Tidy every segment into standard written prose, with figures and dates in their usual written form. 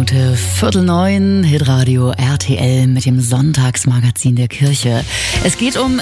Minute 8:45, Hitradio RTL mit dem Sonntagsmagazin der Kirche. Es geht um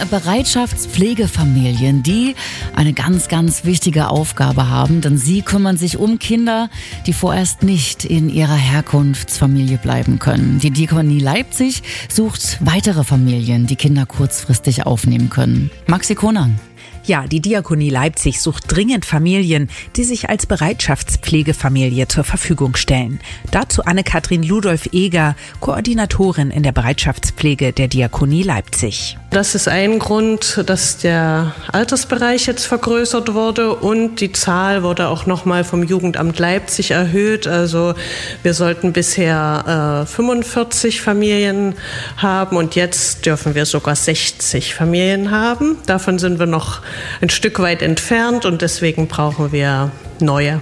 Bereitschaftspflegefamilien, die eine ganz, ganz wichtige Aufgabe haben, denn sie kümmern sich um Kinder, die vorerst nicht in ihrer Herkunftsfamilie bleiben können. Die Diakonie Leipzig sucht weitere Familien, die Kinder kurzfristig aufnehmen können. Maxi Konang. Ja, die Diakonie Leipzig sucht dringend Familien, die sich als Bereitschaftspflegefamilie zur Verfügung stellen. Dazu Anne-Kathrin Ludolf-Eger, Koordinatorin in der Bereitschaftspflege der Diakonie Leipzig. Das ist ein Grund, dass der Altersbereich jetzt vergrößert wurde und die Zahl wurde auch nochmal vom Jugendamt Leipzig erhöht. Also wir sollten bisher 45 Familien haben und jetzt dürfen wir sogar 60 Familien haben. Davon sind wir noch ein Stück weit entfernt und deswegen brauchen wir neue.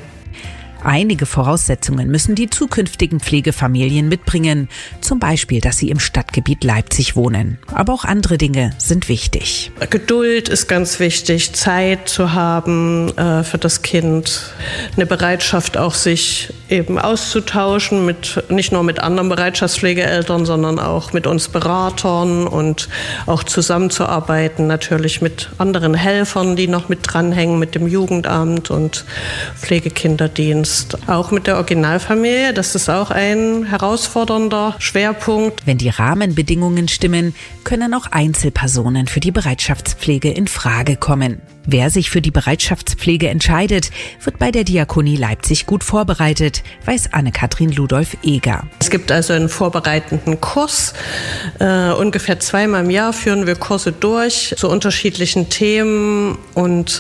Einige Voraussetzungen müssen die zukünftigen Pflegefamilien mitbringen. Zum Beispiel, dass sie im Stadtgebiet Leipzig wohnen. Aber auch andere Dinge sind wichtig. Geduld ist ganz wichtig, Zeit zu haben für das Kind. Eine Bereitschaft auch, sich eben auszutauschen, nicht nur mit anderen Bereitschaftspflegeeltern, sondern auch mit uns Beratern und auch zusammenzuarbeiten, natürlich mit anderen Helfern, die noch mit dranhängen, mit dem Jugendamt und Pflegekinderdienst. Auch mit der Originalfamilie, das ist auch ein herausfordernder Schwerpunkt. Wenn die Rahmenbedingungen stimmen, können auch Einzelpersonen für die Bereitschaftspflege in Frage kommen. Wer sich für die Bereitschaftspflege entscheidet, wird bei der Diakonie Leipzig gut vorbereitet, weiß Anne-Kathrin Ludolf-Eger. Es gibt also einen vorbereitenden Kurs. Ungefähr 2-mal im Jahr führen wir Kurse durch zu unterschiedlichen Themen und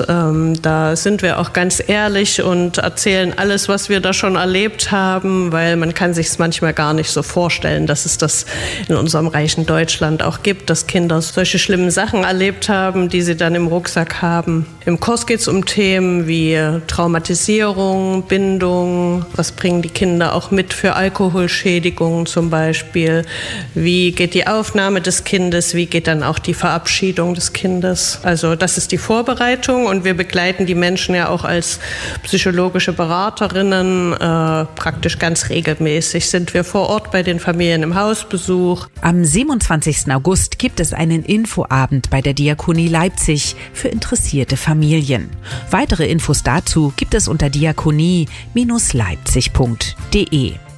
da sind wir auch ganz ehrlich und erzählen alles, was wir da schon erlebt haben, weil man kann sich es manchmal gar nicht so vorstellen, dass es das in unserem reichen Deutschland auch gibt, dass Kinder solche schlimmen Sachen erlebt haben, die sie dann im Rucksack haben. Im Kurs geht es um Themen wie Traumatisierung, Bindung, was bringen die Kinder auch mit für Alkoholschädigungen zum Beispiel, wie geht die Aufnahme des Kindes, wie geht dann auch die Verabschiedung des Kindes. Also das ist die Vorbereitung und wir begleiten die Menschen ja auch als psychologische Beraterinnen praktisch ganz regelmäßig. Sind wir vor Ort bei den Familien im Hausbesuch. Am 27. August gibt es einen Infoabend bei der Diakonie Leipzig für interessierte Familien. Weitere Infos dazu gibt es unter diakonie-leipzig.de.